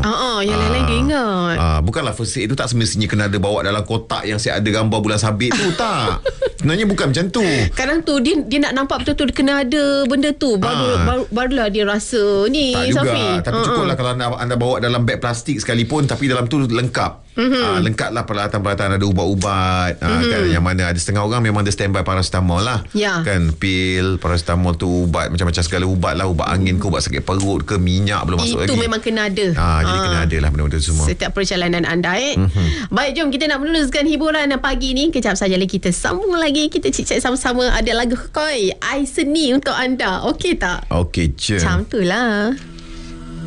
Yang lain-lain dia ingat. Bukanlah first aid tu tak semestinya kena ada bawa dalam kotak yang siap ada gambar bulan sabit tu. Tak. Sebenarnya bukan macam tu. Kadang tu dia nak nampak betul-betul kena ada benda tu. Barulah dia rasa ni, tak juga. Safi. Tapi cukuplah kalau anda bawa dalam beg plastik sekalipun, tapi dalam tu lengkap. Lengkaplah peralatan-peralatan. Ada ubat-ubat kan, yang mana ada setengah orang memang ada standby paracetamol lah. Kan, pil, paracetamol tu, ubat macam-macam segala ubat lah. Ubat angin ke, ubat sakit perut ke, minyak belum masuk lagi. Itu memang kena ada. Jadi kena ada lah benda-benda tu semua setiap perjalanan anda. Baik, jom kita nak meneruskan hiburan pagi ni. Kejap saja lagi kita sambung lagi. Kita cik-cik sama-sama. Ada lagu Koi, I Seni untuk anda. Okey tak? Okey je. Macam tu lah.